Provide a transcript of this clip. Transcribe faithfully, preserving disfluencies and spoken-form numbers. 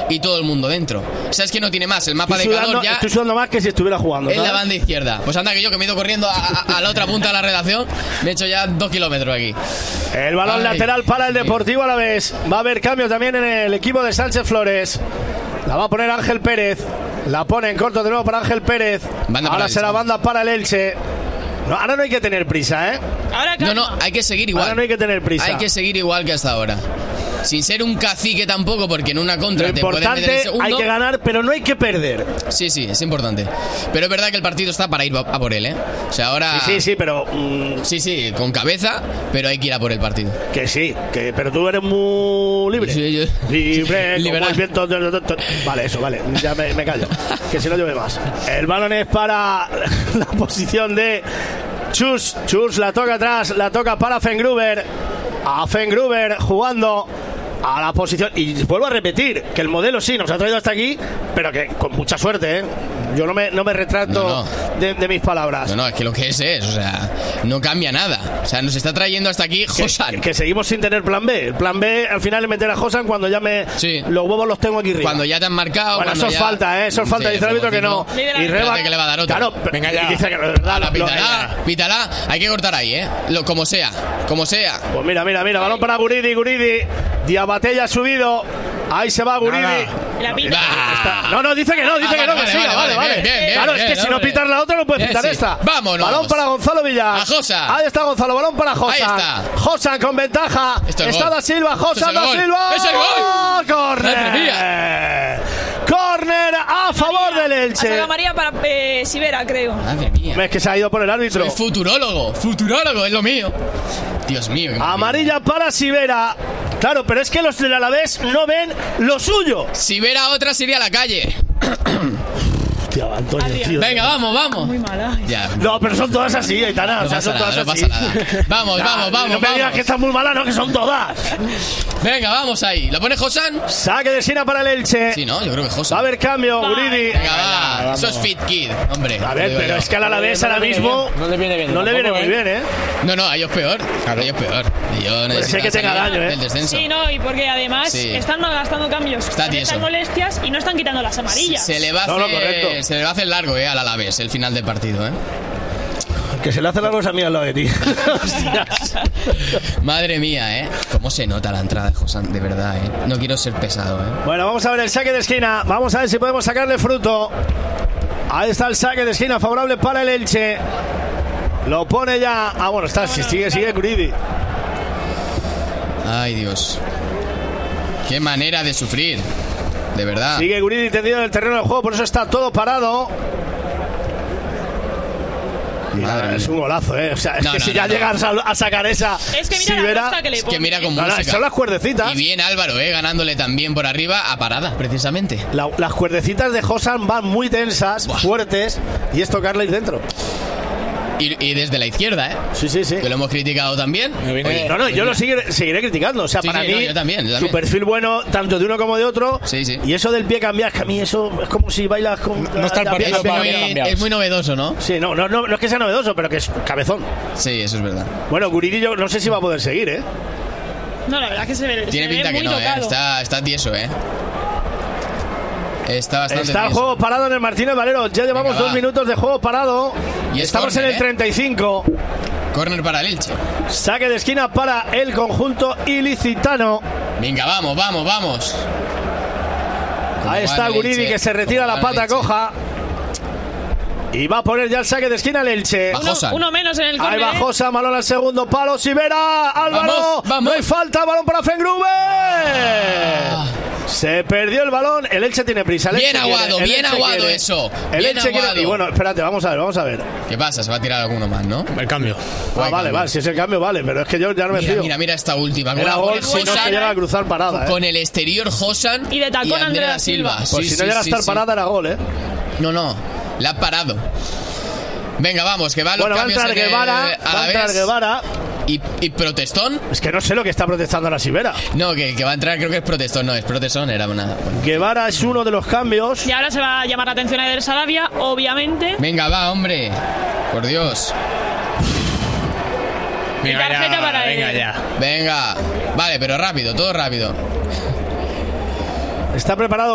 y todo el mundo dentro. O sea, es que no tiene más. El mapa estoy de sudando, calor ya... Estoy sudando más que si estuviera jugando, en ¿sabes? la banda izquierda. Pues anda que yo que me he ido corriendo a, a, a la otra punta de la redacción, me he hecho ya dos kilómetros aquí. El balón Ay, lateral para el Deportivo Alavés. Va a haber cambio también en el equipo de Sánchez Flores. La va a poner Ángel Pérez. La pone en corto de nuevo para Ángel Pérez. Banda ahora para será Elche. banda para el Elche. No, ahora no hay que tener prisa, ¿eh? Ahora No, no, hay que seguir igual. Ahora no hay que tener prisa. Hay que seguir igual que hasta ahora. Sin ser un cacique tampoco, porque en una contra Lo te pueden meter el importante, segundo. hay que ganar, pero no hay que perder. Sí, sí, es importante. Pero es verdad que el partido está para ir a a por él, ¿eh? O sea, ahora... Sí, sí, sí, pero... mm, Sí, sí, con cabeza, pero hay que ir a por el partido. que sí, que, pero tú eres muy libre. Sí, yo- Libre, Liberal. como el viento. Vale, eso, vale, ya me, me callo. Que si no llueve más. El balón es para la posición de Chus. Chus la toca atrás, la toca para Fengruber. A Fengruber jugando a la posición. Y vuelvo a repetir que el modelo sí nos ha traído hasta aquí, pero que con mucha suerte, ¿eh? Yo no me, no me retracto No, no. De, de mis palabras. No, no, es que lo que es es, o sea, no cambia nada. O sea, nos está trayendo hasta aquí Que, Josan. que seguimos sin tener plan B. El plan B al final es meter a Josan cuando ya me. Sí. Los huevos los tengo aquí arriba. Cuando ya te han marcado. Bueno, cuando eso es ya- falta, ¿eh? Eso es falta. Sí, Dice el árbitro que no. Espérate Y Reba- que le va a dar otro. Claro, Venga ya. y dice que de verdad. La lo- pítala, pítala. Hay que cortar ahí, ¿eh? Lo, como sea, como sea. Pues mira, mira, mira. Balón para Guridi, Guridi. Diabatella ha subido. Ahí se va Guridi. La pita. Bah. No, no, dice que no, dice Ah, que no, vale, que siga, vale, vale, vale, vale. bien, bien, claro, bien, es que si no hombre. pitas la otra, no puedes Eh, pitar sí. esta. Vámonos. Balón para Gonzalo Villar. A Josa. Ahí está Gonzalo, balón para Josa. Ahí está. Josa con ventaja. Esto es Está gol. Da Silva, Esto Josa, es el Da gol. Silva. ¡Es el gol! ¡Corner! ¡Madre Corner a favor del Ha Elche. sacado María para eh, Sivera, creo. Madre mía. Es que se ha ido por el árbitro. Soy futurólogo, futurólogo, es lo mío. Dios mío. qué Amarilla para Sivera. Claro, pero es que los del Alavés no ven lo suyo. Si viera otra sería la calle. Tío, Antonio, Adrián. tío. Venga, vamos, vamos. Muy mala. Ya. No, pero son todas así, Aitana. No o sea, pasa son nada, todas no así. pasa nada. Vamos, vamos, vamos, No me digas vamos. que están muy malas, no, que son todas. Venga, vamos ahí. ¿Lo pone Josan? Saque de esquina para el Elche. Sí, no, yo creo que Va a Josan. haber cambio, Guridi. Venga, va. Eso es Fit Kid, hombre. A ver, Digo pero yo. es que al Alavés ahora mismo No le viene bien. no le viene tampoco, muy ¿eh? bien, ¿eh? No, no, a ellos peor. A ellos peor. Ellos Pues sí que necesitan tenga salir daño, ¿eh? del descenso. Sí, no, y porque además Sí. están gastando cambios. Está con tieso. estas molestias y no están quitando las amarillas. Se le va a No, no, hacer, correcto. se le va a hacer largo, eh, al Alavés, el final del partido, eh. Que se le hace la cosa mía al lado de ti. Hostias. Madre mía, eh. Cómo se nota la entrada de Josan, de verdad, eh. No quiero ser pesado, eh. Bueno, vamos a ver el saque de esquina. Vamos a ver si podemos sacarle fruto. Ahí está el saque de esquina favorable para el Elche. Lo pone ya. Ah, bueno, está. Si sigue, sigue Guridi. Ay, Dios. Qué manera de sufrir. De verdad. Sigue Guridi tendido en el terreno del juego, por eso está todo parado. Y Madre nada, mía. es un golazo, ¿eh? O sea, es No, que no, si no, ya no. llegas a, a sacar esa. Es que mira la Sivera- costa que le Es que pone. mira con No, no, música. son las cuerdecitas. Y bien Álvaro, eh, ganándole también por arriba a paradas, precisamente. La- las cuerdecitas de Josan van muy tensas, Buah. fuertes, y es tocarle dentro. Y, y desde la izquierda, eh. Sí, sí, sí. Que lo hemos criticado también. Me viene- Oye, No, no, yo lo seguiré, seguiré criticando. O sea, Sí, para sí, mí, no, yo también, yo también. su perfil bueno, tanto de uno como de otro. Sí, sí. Y eso del pie cambiar, que a mí eso es como si bailas con. No está el a- a- partido a- para a- ver muy, cambiados. es muy novedoso, ¿no? Sí, no, no, no, no es que sea novedoso, pero que es cabezón. Sí, eso es verdad. Bueno, Guridi yo no sé si va a poder seguir, ¿eh? No, la verdad es que se ve, Tiene se ve pinta que muy no, eh. tocado. Está, está tieso, eh. Está bastante Está el tieso. juego parado en el Martínez Valero. Ya llevamos Venga, dos va. minutos de juego parado. Y es Estamos córner, en el ¿eh? treinta y cinco. Córner para el Elche. Saque de esquina para el conjunto ilicitano. Venga, vamos, vamos, vamos. ¿Cómo Ahí va está el Guridi Elche? que se retira ¿Cómo la va el pata Elche? coja. Y va a poner ya el saque de esquina el Elche. Bajo. Uno, Josan. uno menos en el Ahí córner. va ¿eh? Josa, balón al segundo palo. Sivera, Álvaro. Vamos, vamos. No hay falta, balón para Fengruber. Ah. Se perdió el balón. El Elche tiene prisa. El Bien Elche aguado, quiere, el bien Elche aguado quiere. eso. El Bien Elche quiere- aguado. Y bueno, espérate, vamos a ver, vamos a ver. ¿Qué pasa? Se va a tirar alguno más, ¿no? El cambio. Ah, Guay, vale, cambio. vale, si es el cambio, vale, pero es que yo ya no me Mira, fío. mira, mira esta última. Era Con, gol el si no Josan, se llega a cruzar parada, ¿eh? con el exterior Josan Y de tacón Andrea Andrea da Silva. Silva. Pues Sí, si no sí, llega a sí, estar sí. parada era gol, ¿eh? No, no, la ha parado. Venga, vamos, que van los Bueno, va a cambios entrar en el Guevara, va a entrar Alavés. Guevara. Y, y protestón. Es que no sé lo que está protestando la Sivera. No, que, que va a entrar, creo que es protestón, no, es protestón, era una... Guevara es uno de los cambios. Y ahora se va a llamar la atención a Eder Sarabia, obviamente. Venga, va, hombre. Por Dios. Venga tarjeta ya, para venga él. ya. Venga. Vale, pero rápido, todo rápido. Está preparado